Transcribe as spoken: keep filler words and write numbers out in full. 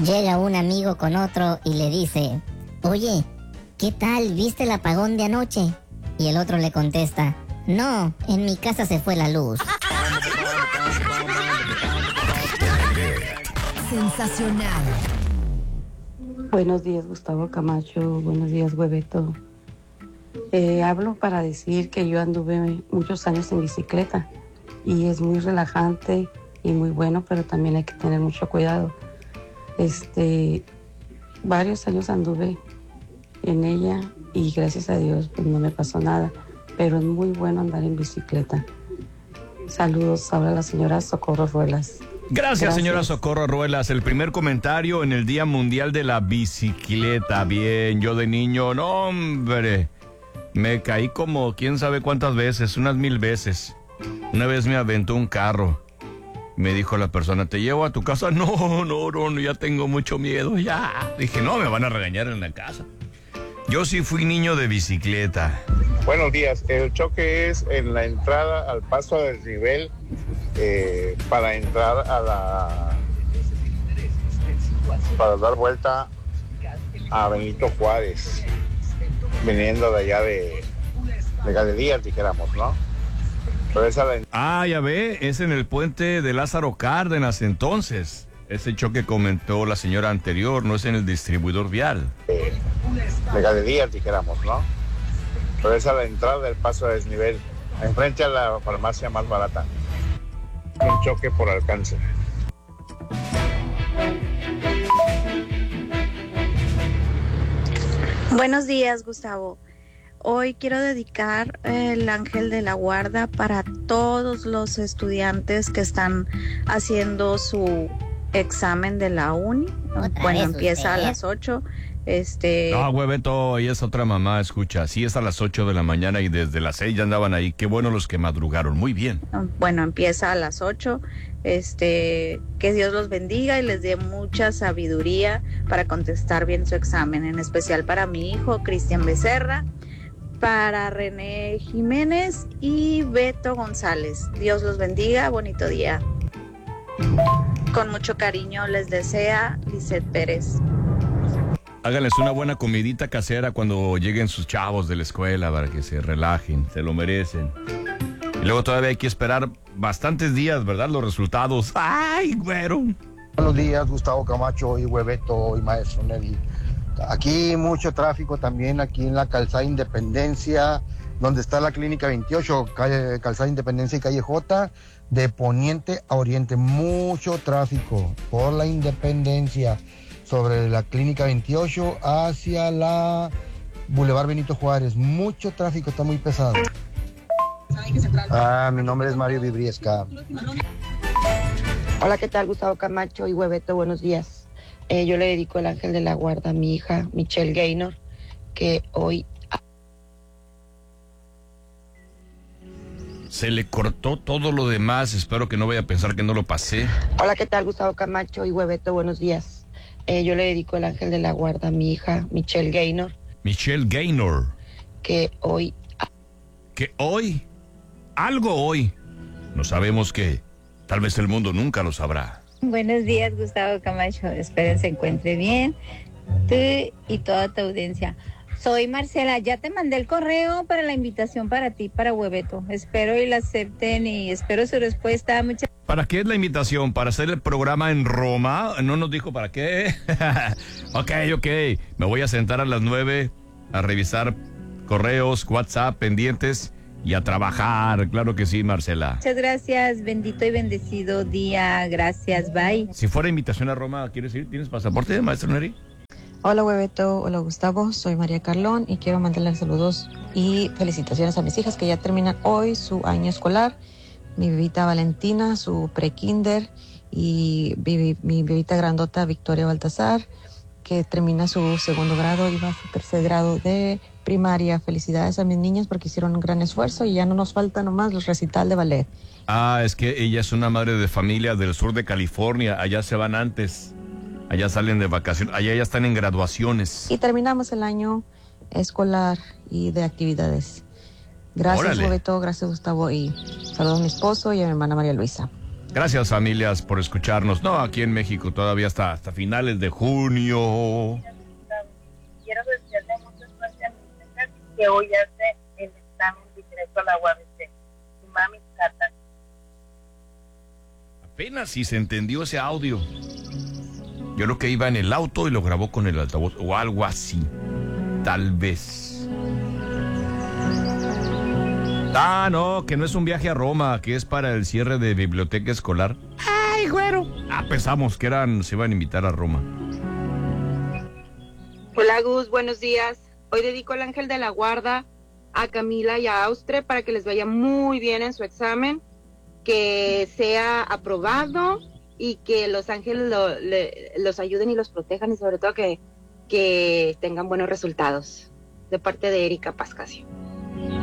Llega un amigo con otro y le dice, oye, ¿qué tal? ¿Viste el apagón de anoche? Y el otro le contesta, no, en mi casa se fue la luz. Sensacional. Buenos días, Gustavo Camacho. Buenos días, Hueveto. Eh, hablo para decir que yo anduve muchos años en bicicleta y es muy relajante y muy bueno, pero también hay que tener mucho cuidado. Este, varios años anduve en ella y gracias a Dios pues no me pasó nada, pero es muy bueno andar en bicicleta. Saludos, habla la señora Socorro Ruelas. Gracias, Gracias, señora Socorro Ruelas. El primer comentario en el Día Mundial de la Bicicleta. Bien, yo de niño, no hombre, me caí como quién sabe cuántas veces, unas mil veces. Una vez me aventó un carro. Me dijo la persona, ¿te llevo a tu casa? No, no, no, ya tengo mucho miedo, ya. Dije, no, me van a regañar en la casa. Yo sí fui niño de bicicleta. Buenos días. El choque es en la entrada al paso a desnivel eh, para entrar a la... para dar vuelta a Benito Juárez, viniendo de allá de, de Galerías, dijéramos, ¿no? Pero esa la... Ah, ya ve, es en el puente de Lázaro Cárdenas, entonces. Ese choque comentó la señora anterior, no es en el distribuidor vial. Eh, de Galerías, dijéramos, ¿no? Pero esa es la entrada del paso a desnivel, enfrente a la farmacia más barata. Un choque por alcance. Buenos días, Gustavo. Hoy quiero dedicar el ángel de la guarda para todos los estudiantes que están haciendo su examen de la uni. Bueno, empieza a las ocho. Este... No, Hueveto, y es otra mamá, escucha. Sí, es a las ocho de la mañana y desde las seis ya andaban ahí. Qué bueno los que madrugaron, muy bien. Bueno, empieza a las ocho. Este, que Dios los bendiga y les dé mucha sabiduría para contestar bien su examen, en especial para mi hijo Cristian Becerra, para René Jiménez y Beto González. Dios los bendiga, bonito día. Con mucho cariño les desea Lisette Pérez. Háganles una buena comidita casera cuando lleguen sus chavos de la escuela para que se relajen, se lo merecen. Y luego todavía hay que esperar bastantes días, ¿verdad? Los resultados. ¡Ay, güero! Buenos días, Gustavo Camacho y Hueveto y Maestro Nelly. Aquí mucho tráfico también, aquí en la Calzada Independencia, donde está la Clínica veintiocho, calle, Calzada Independencia y Calle J, de poniente a oriente. Mucho tráfico por la Independencia, sobre la Clínica veintiocho hacia la Boulevard Benito Juárez. Mucho tráfico, está muy pesado. Ah, mi nombre es Mario Vibriesca. Hola, ¿qué tal, Gustavo Camacho y Hueveto? Buenos días. Eh, yo le dedico el ángel de la guarda a mi hija, Michelle Gaynor, que hoy... Se le cortó todo lo demás, espero que no vaya a pensar que no lo pasé. Hola, ¿qué tal, Gustavo Camacho y Hueveto? Buenos días. Eh, yo le dedico el ángel de la guarda a mi hija, Michelle Gaynor. Michelle Gaynor. Que hoy... Que hoy, algo hoy, no sabemos qué. Tal vez el mundo nunca lo sabrá. Buenos días, Gustavo Camacho. Espero se encuentre bien. Tú y toda tu audiencia. Soy Marcela. Ya te mandé el correo para la invitación para ti, para Hueveto. Espero y la acepten y espero su respuesta. Muchas ¿Para qué es la invitación? ¿Para hacer el programa en Roma? No nos dijo para qué. Ok, ok. Me voy a sentar a las nueve a revisar correos, WhatsApp, pendientes y a trabajar. Claro que sí, Marcela. Muchas gracias. Bendito y bendecido día. Gracias. Bye. Si fuera invitación a Roma, ¿quieres ir? ¿Tienes pasaporte, maestro Neri? Hola, Hueveto. Hola, Gustavo. Soy María Carlón y quiero mandarles saludos y felicitaciones a mis hijas que ya terminan hoy su año escolar. Mi bebita Valentina, su pre-kinder, y mi, mi bebita grandota Victoria Baltasar, que termina su segundo grado y va a su tercer grado de primaria. Felicidades a mis niñas porque hicieron un gran esfuerzo y ya no nos falta nomás los recital de ballet. Ah, es que ella es una madre de familia del sur de California. Allá se van antes. Allá salen de vacaciones. Allá ya están en graduaciones. Y terminamos el año escolar y de actividades. Gracias, Roberto. Gracias, Gustavo. Y saludos a mi esposo y a mi hermana María Luisa. Gracias, familias, por escucharnos. No, aquí en México todavía hasta, hasta finales de junio. Quiero desearle mucha suerte a mi hija que hoy hace el examen directo a la U A B C. Su mami Cata. Apenas si se entendió ese audio. Yo creo que iba en el auto y lo grabó con el altavoz o algo así. Tal vez. Ah, no, que no es un viaje a Roma, que es para el cierre de biblioteca escolar. Ay, güero. Ah, pensamos que eran, se iban a invitar a Roma. Hola, Gus, buenos días. Hoy dedico el ángel de la guarda a Camila y a Austre para que les vaya muy bien en su examen, que sea aprobado y que los ángeles lo, le, los ayuden y los protejan y sobre todo que, que tengan buenos resultados. De parte de Erika Pascasio.